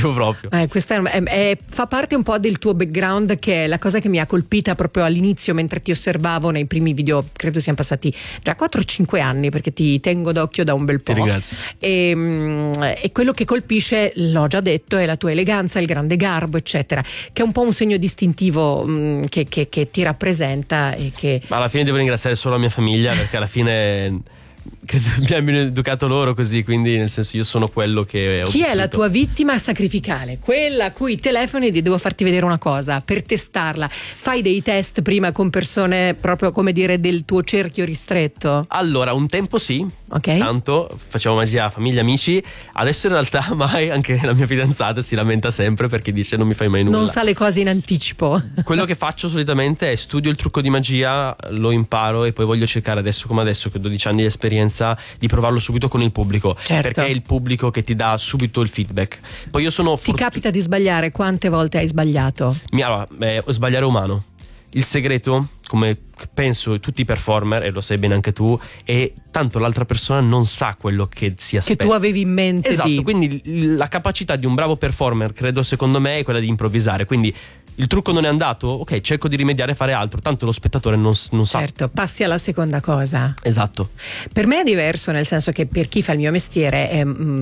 sentivo proprio. Questa fa parte un po' del tuo background, che è la cosa che mi ha colpita proprio all'inizio mentre ti osservavo nei primi video. Credo siano passati già 4-5 anni, perché ti tengo d'occhio da un bel po'. Ti ringrazio. E quello che colpisce, l'ho già detto, è la tua eleganza, il grande garbo, eccetera, che è un po' un segno distintivo che ti rappresenta e che... Ma alla fine devo ringraziare solo la mia famiglia, perché alla fine credo mi abbiano educato loro così, quindi nel senso io sono quello che ho Chi vissuto. è la tua vittima sacrificale? Quella a cui telefoni e devo farti vedere una cosa per testarla. Fai dei test prima con persone proprio, come dire, del tuo cerchio ristretto? Allora, un tempo sì, Ok. tanto facevo magia a famiglia, amici. Adesso in realtà mai, anche la mia fidanzata si lamenta sempre perché dice non mi fai mai nulla. Non sa le cose in anticipo. Quello che faccio solitamente è studio il trucco di magia, lo imparo e poi voglio cercare adesso come adesso, che ho 12 anni di esperienza, di provarlo subito con il pubblico. Certo. Perché è il pubblico che ti dà subito il feedback. Poi io sono Ti capita di sbagliare? Quante volte hai sbagliato? Allora, sbagliare è umano. Il segreto, come penso tutti i performer, e lo sai bene anche tu, è tanto l'altra persona non sa quello che si aspetta. Che tu avevi in mente. Esatto, quindi la capacità di un bravo performer, credo, secondo me, è quella di improvvisare. Quindi il trucco non è andato, ok, cerco di rimediare e fare altro, tanto lo spettatore non sa. Certo, passi alla seconda cosa. Esatto. Per me è diverso, nel senso che per chi fa il mio mestiere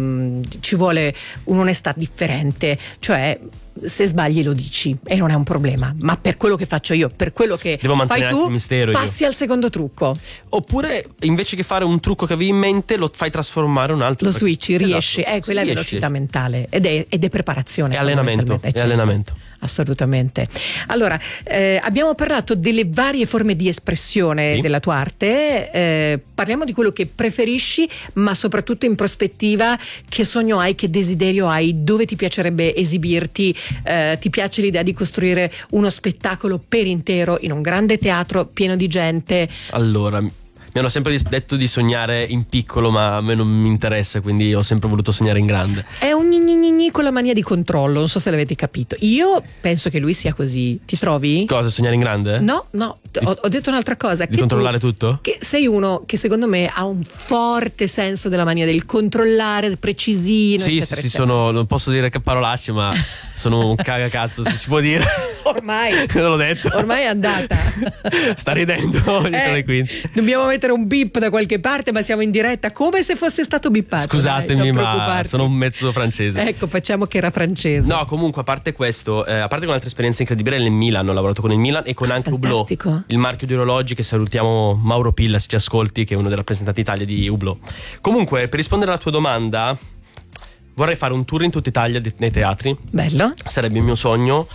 ci vuole un'onestà differente, cioè se sbagli lo dici e non è un problema, ma per quello che faccio io, per quello che Devo fai mantenere tu, anche il mistero passi al secondo trucco, Oppure invece che fare un trucco che avevi in mente lo fai trasformare in un altro. lo switchi, riesci, Esatto. quella è Riesci. velocità mentale ed è preparazione, È allenamento, fondamentalmente, è allenamento. Assolutamente. Allora, abbiamo parlato delle varie forme di espressione Sì. della tua arte, parliamo di quello che preferisci, ma soprattutto in prospettiva, che sogno hai, che desiderio hai, dove ti piacerebbe esibirti, ti piace l'idea di costruire uno spettacolo per intero in un grande teatro pieno di gente? Allora, mi hanno sempre detto di sognare in piccolo, ma a me non mi interessa, quindi ho sempre voluto sognare in grande. È un gni con la mania di controllo, non so se l'avete capito. Io penso che lui sia così. Ti trovi? Cosa, sognare in grande? No, ho detto un'altra cosa. Di controllare tutto? Che sei uno che secondo me ha un forte senso della mania del controllare, del precisino, Sì, eccetera, sì, eccetera. non posso dire che parolacce, ma sono un cagacazzo, se si può dire. Ormai Non l'ho detto. Ormai è andata. Sta ridendo dietro le quinte. Dobbiamo mettere un bip da qualche parte, ma siamo in diretta come se fosse stato bippato. Scusatemi, dai, non ma preoccuparti. sono un mezzo francese. Ecco, facciamo che era francese. No, comunque, a parte questo, a parte un'altra esperienza incredibile nel Milan, ho lavorato con il Milan e con anche Hublot, Fantastico. il marchio di orologi, che salutiamo Mauro Pilla se ci ascolti, che è uno dei rappresentanti Italia di Hublot. Comunque, per rispondere alla tua domanda, vorrei fare un tour in tutta Italia nei teatri. Bello. Sarebbe il mio sogno,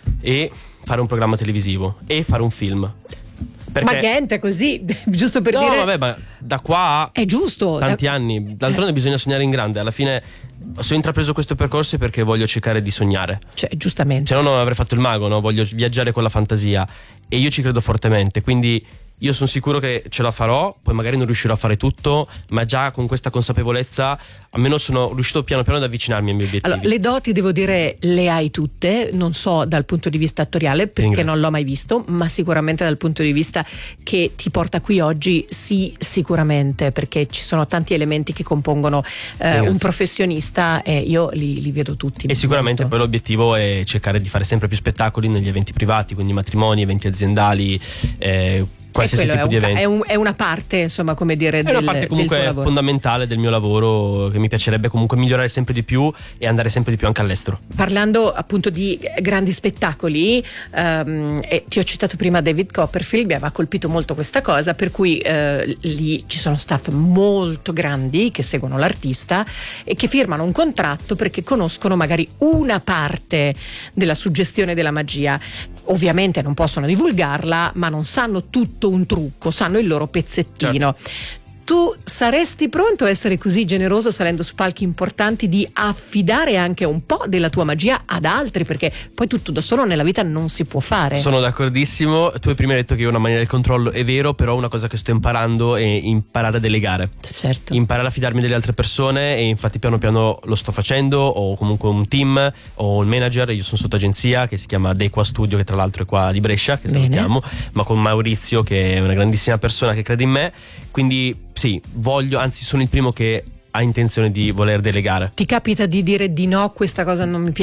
e fare un programma televisivo e fare un film. Perché... Ma niente, così, giusto per No, dire. vabbè, ma da qua a È giusto. tanti anni, d'altronde bisogna sognare in grande. Alla fine, se ho intrapreso questo percorso è perché voglio cercare di sognare. Cioè, giustamente. Se no non avrei fatto il mago, no? Voglio viaggiare con la fantasia e io ci credo fortemente, quindi io sono sicuro che ce la farò. Poi magari non riuscirò a fare tutto, ma già con questa consapevolezza almeno sono riuscito piano piano ad avvicinarmi ai miei obiettivi. Allora, le doti, devo dire, le hai tutte, non so dal punto di vista attoriale perché Ringrazio. non l'ho mai visto, ma sicuramente dal punto di vista che ti porta qui oggi, sì, sicuramente, perché ci sono tanti elementi che compongono un professionista e io li vedo tutti. E sicuramente molto. poi l'obiettivo è cercare di fare sempre più spettacoli negli eventi privati, quindi matrimoni, eventi aziendali, qualsiasi quello tipo di eventi. è una parte, insomma, come dire, È una parte comunque del tuo lavoro. fondamentale del mio lavoro, che mi piacerebbe comunque migliorare sempre di più e andare sempre di più anche all'estero. Parlando appunto di grandi spettacoli, e ti ho citato prima David Copperfield, mi aveva colpito molto questa cosa, per cui lì ci sono staff molto grandi che seguono l'artista e che firmano un contratto perché conoscono magari una parte della suggestione della magia. Ovviamente non possono divulgarla, ma non sanno tutto un trucco, sanno il loro pezzettino. Certo. Tu saresti pronto a essere così generoso, salendo su palchi importanti, di affidare anche un po' della tua magia ad altri? Perché poi tutto da solo nella vita non si può fare. Sono d'accordissimo. Tu hai prima detto che io ho una mania del controllo, è vero, però una cosa che sto imparando è imparare a delegare. Certo. Imparare a fidarmi delle altre persone, e infatti piano piano lo sto facendo. Ho comunque un team, ho un manager, io sono sotto agenzia che si chiama Dequa Studio, che tra l'altro è qua di Brescia, che Bene. salutiamo, ma con Maurizio, che è una grandissima persona che crede in me. Quindi sì, anzi sono il primo che ha intenzione di voler delegare. Ti capita di dire di no, questa cosa non mi piace?